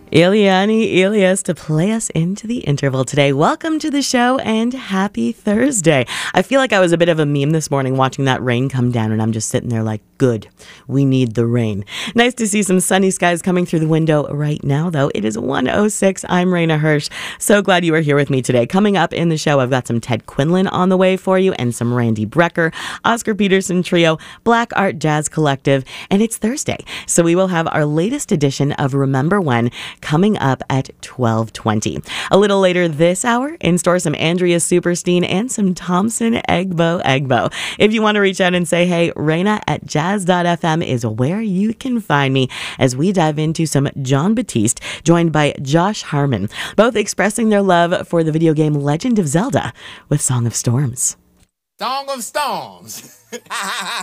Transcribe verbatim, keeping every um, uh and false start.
Ileani Elias to play us into the interval today. Welcome to the show and happy Thursday. I feel like I was a bit of a meme this morning watching that rain come down, and I'm just sitting there like, good, we need the rain. Nice to see some sunny skies coming through the window right now, though. It is one oh six. I'm Raina Hirsch. So glad you are here with me today. Coming up in the show, I've got some Ted Quinlan on the way for you and some Randy Brecker, Oscar Peterson Trio, Black Art Jazz Collective, and it's Thursday. So we will have our latest edition of Remember When coming up at twelve twenty. A little later this hour, in store some Andrea Superstein and some Thompson Egbo Egbo. If you want to reach out and say, hey, Raina at jazz dot f m is where you can find me as we dive into some Jon Batiste, joined by Josh Harmon, both expressing their love for the video game Legend of Zelda with Song of Storms. Song of Storms.